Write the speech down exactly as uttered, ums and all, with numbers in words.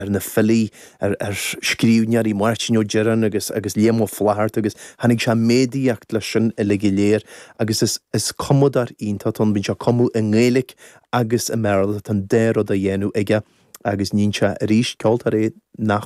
ar na fillí ar ar scríbnear í Martin O'Geran agus agus Liam O'Flaherty agus hanig se médiacht leis sin i le léir agus is is commodar ionta tan bín se comú in ngélik agus i Merle tan déir o da dhéanú ige agus nín se ríist ceoltar é nach